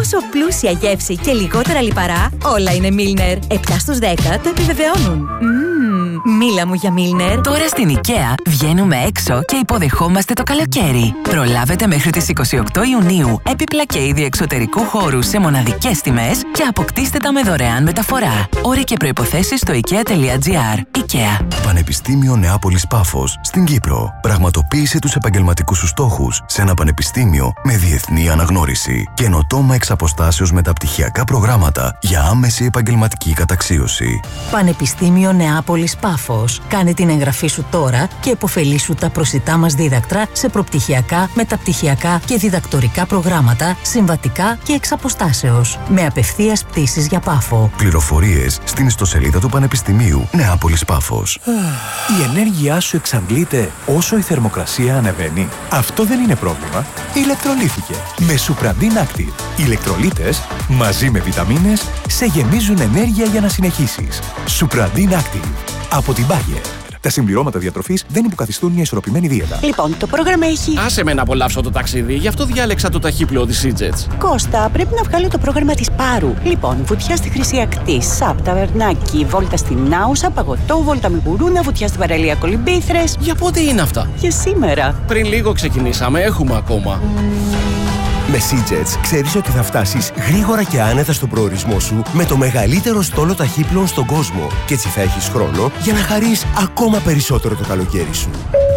τόσο πλούσια γεύση και λιγότερα λιπαρά, όλα είναι Milner. 7 στους 10 το επιβεβαιώνουν. Μίλα μου για Milner. Τώρα στην IKEA βγαίνουμε έξω και υποδεχόμαστε το καλοκαίρι. Προλάβετε μέχρι τις 28 Ιουνίου έπιπλα και είδη εξωτερικού χώρου σε μοναδικές τιμές και αποκτήστε τα με δωρεάν μεταφορά. Όροι και προϋποθέσεις στο ikea.gr. IKEA. Πανεπιστήμιο Νεάπολης Πάφος στην Κύπρο. Πραγματοποίησε τους επαγγελματικούς σου στόχους σε ένα πανεπιστήμιο με διεθνή αναγνώριση. Καινοτόμα εξ αποστάσεως μεταπτυχιακά προγράμματα για άμεση επαγγελματική καταξίωση. Πανεπιστήμιο Νεάπολης Πάφος. Κάνε την εγγραφή σου τώρα και επωφελήσου τα προσιτά μας δίδακτρα σε προπτυχιακά, μεταπτυχιακά και διδακτορικά προγράμματα, συμβατικά και εξ αποστάσεως. Με απευθείας πτήσεις για Πάφο. Πληροφορίες στην ιστοσελίδα του Πανεπιστημίου Νεάπολης Πάφος. Η ενέργειά σου εξαντλείται όσο η θερμοκρασία ανεβαίνει. Αυτό δεν είναι πρόβλημα. Ηλεκτρολύθηκε με Supradin Active. Οι ηλεκτρολίτες μαζί με βιταμίνες σε γεμίζουν ενέργεια για να συνεχίσεις. Supradin Active από την Bayer. Τα συμπληρώματα διατροφής δεν υποκαθιστούν μια ισορροπημένη δίαιτα. Λοιπόν, το πρόγραμμα έχει. Άσε με να απολαύσω το ταξίδι, γι' αυτό διάλεξα το ταχύπλοο της EasyJet. Κώστα, πρέπει να βγάλω το πρόγραμμα της Πάρου. Λοιπόν, βουτιά στη Χρυσή Ακτή, ΣΑΠ, Ταβερνάκι, βόλτα στην Άουσα, παγωτό, βόλτα με γουρούνα, βουτιά στην παραλία Κολυμπήθρες. Για πότε είναι αυτά? Για σήμερα. Πριν λίγο ξεκινήσαμε, έχουμε ακόμα. Με SeaJets ξέρεις ότι θα φτάσεις γρήγορα και άνετα στον προορισμό σου με το μεγαλύτερο στόλο ταχύπλων στον κόσμο και έτσι θα έχεις χρόνο για να χαρείς ακόμα περισσότερο το καλοκαίρι σου.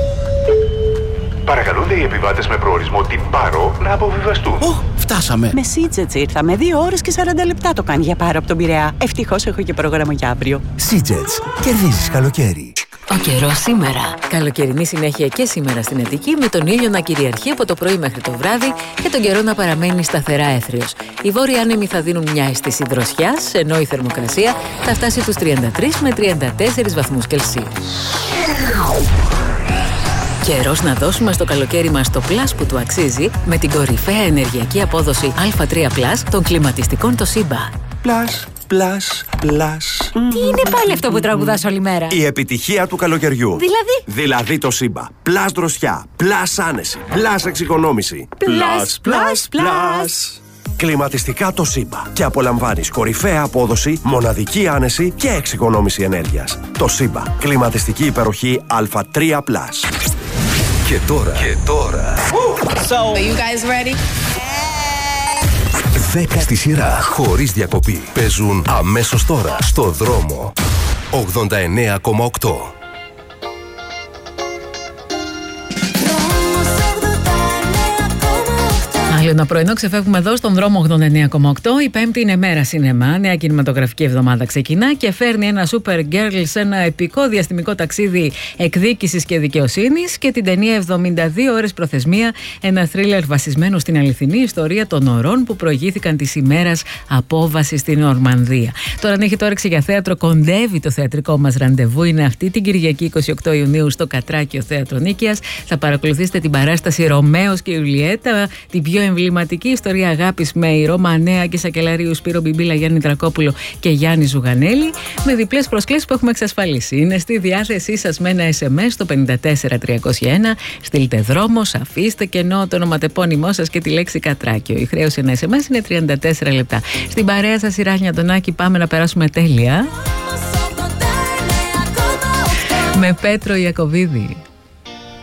Παρακαλούνται οι επιβάτες με προορισμό την Πάρο να αποβιβαστούν. Φτάσαμε. Με SeaJets ήρθαμε. 2 ώρες και 40 λεπτά το κάνει για Πάρο από τον Πειραιά. Ευτυχώς έχω και πρόγραμμα για αύριο. SeaJets. Κερδίζεις καλοκαίρι. Ο καιρός σήμερα. Καλοκαιρινή συνέχεια και σήμερα στην Αττική, με τον ήλιο να κυριαρχεί από το πρωί μέχρι το βράδυ και τον καιρό να παραμένει σταθερά έθριος. Οι βόρειοι άνεμοι θα δίνουν μια αίσθηση δροσιάς, ενώ η θερμοκρασία θα φτάσει τους 33 με 34 βαθμούς Κελσίου. Καιρός να δώσουμε στο καλοκαίρι μας το πλάς που του αξίζει με την κορυφαία ενεργειακή απόδοση Α3+ των κλιματιστικών Toshiba. Πλάς. Τι είναι πάλι αυτό που τραγουδάς όλη μέρα? Η επιτυχία του καλοκαιριού. Δηλαδή το Toshiba. Πλάς δροσιά, πλάς άνεση, πλάς εξοικονόμηση. Πλάς. Κλιματιστικά Toshiba. Και απολαμβάνεις κορυφαία απόδοση, μοναδική άνεση και εξοικονόμηση ενέργειας. Toshiba. Κλιματιστική υπεροχή Α3+. Και τώρα. So, are you guys ready? 10 στη σειρά, χωρίς διακοπή. Παίζουν αμέσως τώρα στο δρόμο. 89,8. Άλλο ένα πρωινό ξεφεύγουμε εδώ στον δρόμο 89,8. Η Πέμπτη είναι μέρα σινεμά. Νέα κινηματογραφική εβδομάδα ξεκινά και φέρνει ένα Supergirl σε ένα επικό διαστημικό ταξίδι εκδίκησης και δικαιοσύνης και την ταινία 72 ώρες προθεσμία. Ένα θρίλερ βασισμένο στην αληθινή ιστορία των ορών που προηγήθηκαν της ημέρας απόβαση στην Ορμανδία. Τώρα, αν έχετε όρεξη για θέατρο, κοντεύει το θεατρικό μας ραντεβού. Είναι αυτή την Κυριακή 28 Ιουνίου στο Κατράκιο Θέατρο Νίκαιας. Θα παρακολουθήσετε την παράσταση Ρωμαίος και Ιουλιέτα, την πιο εμβληματική ιστορία αγάπης με η Ρώμα Νέα και Σακελαρίου, Σπύρο Μπιμπίλα, Γιάννη Τρακόπουλο και Γιάννη Ζουγανέλη, με διπλές προσκλήσεις που έχουμε εξασφαλίσει. Είναι στη διάθεσή σας με ένα SMS στο 54301. Στείλτε δρόμος, αφήστε κενό το ονοματεπώνυμό σας και τη λέξη Κατράκιο. Η χρέωση ένα SMS είναι 34 λεπτά. Στην παρέα σας η Ράνια Αντωνάκη, πάμε να περάσουμε τέλεια με Πέτρο Ιακωβίδη.